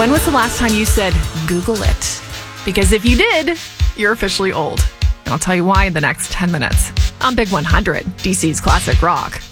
When was the last time you said, Google it? Because if you did, you're officially old. And I'll tell you why in the next 10 minutes on Big 100, DC's Classic Rock.